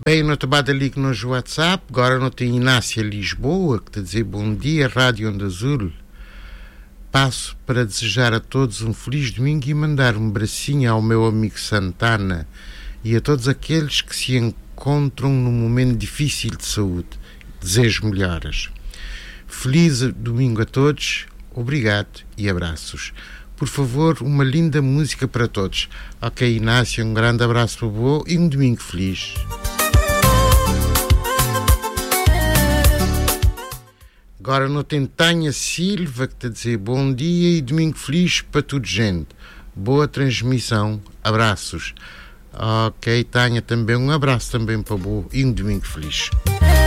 Bem, não te bate ali nos WhatsApp, agora não tem Inácia Lisboa, que te dizer bom dia, Rádio Onda Azul. Passo para desejar a todos um feliz domingo e mandar um bracinho ao meu amigo Santana e a todos aqueles que se encontram num momento difícil de saúde. Desejo melhoras. Feliz domingo a todos, obrigado e abraços. Por favor, uma linda música para todos. Ok, Inácia, um grande abraço para o e um domingo feliz. Agora não tem Tânia Silva que te dizer bom dia e domingo feliz para tudo, gente. Boa transmissão, abraços. Ok, Tânia, também um abraço também para o e um domingo feliz.